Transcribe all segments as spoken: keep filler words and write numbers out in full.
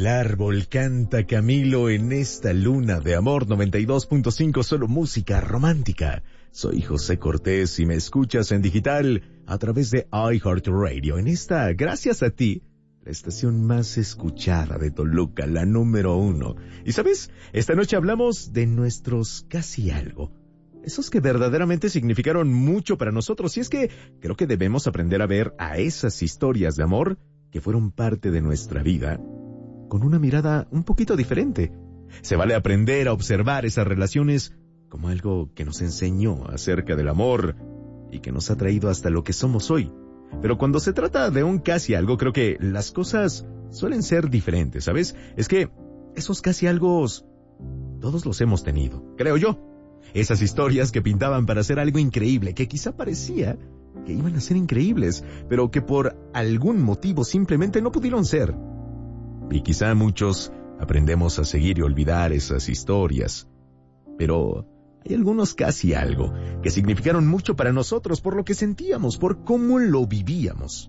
El árbol canta Camilo en esta luna de amor. Noventa y dos punto cinco, solo música romántica. Soy José Cortés y me escuchas en digital a través de iHeartRadio. En esta, gracias a ti, la estación más escuchada de Toluca, la número uno. Y sabes, esta noche hablamos de nuestros casi algo. Esos que verdaderamente significaron mucho para nosotros. Y es que creo que debemos aprender a ver a esas historias de amor que fueron parte de nuestra vida con una mirada un poquito diferente. Se vale aprender a observar esas relaciones como algo que nos enseñó acerca del amor y que nos ha traído hasta lo que somos hoy. Pero cuando se trata de un casi algo, creo que las cosas suelen ser diferentes, ¿sabes? Es que esos casi algo todos los hemos tenido, creo yo. Esas historias que pintaban para hacer algo increíble, que quizá parecía que iban a ser increíbles, pero que por algún motivo simplemente no pudieron ser. Y quizá muchos aprendemos a seguir y olvidar esas historias. Pero hay algunos casi algo que significaron mucho para nosotros por lo que sentíamos, por cómo lo vivíamos.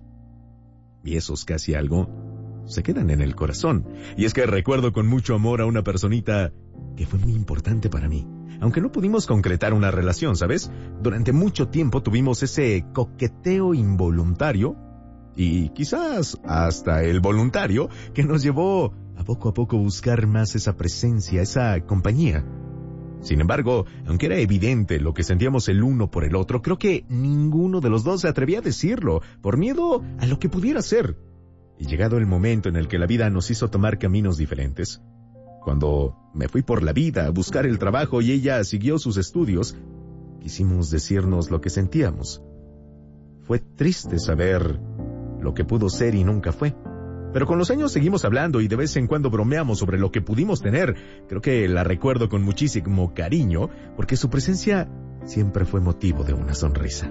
Y esos casi algo se quedan en el corazón. Y es que recuerdo con mucho amor a una personita que fue muy importante para mí. Aunque no pudimos concretar una relación, ¿sabes? Durante mucho tiempo tuvimos ese coqueteo involuntario y quizás hasta el voluntario que nos llevó a poco a poco buscar más esa presencia, esa compañía. Sin embargo, aunque era evidente lo que sentíamos el uno por el otro, creo que ninguno de los dos se atrevía a decirlo por miedo a lo que pudiera ser. Y llegado el momento en el que la vida nos hizo tomar caminos diferentes, cuando me fui por la vida a buscar el trabajo y ella siguió sus estudios, quisimos decirnos lo que sentíamos. Fue triste saber lo que pudo ser y nunca fue. Pero con los años seguimos hablando y de vez en cuando bromeamos sobre lo que pudimos tener. Creo que la recuerdo con muchísimo cariño porque su presencia siempre fue motivo de una sonrisa.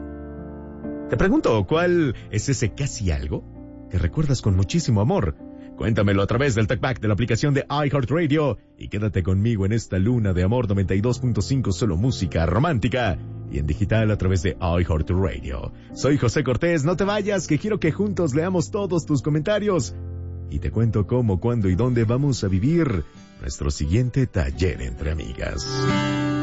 Te pregunto, ¿cuál es ese casi algo que recuerdas con muchísimo amor? Cuéntamelo a través del TalkBack de la aplicación de iHeartRadio y quédate conmigo en esta luna de amor. Noventa y dos punto cinco, solo música romántica y en digital a través de iHeartRadio. Soy José Cortés, no te vayas, que quiero que juntos leamos todos tus comentarios y te cuento cómo, cuándo y dónde vamos a vivir nuestro siguiente taller entre amigas.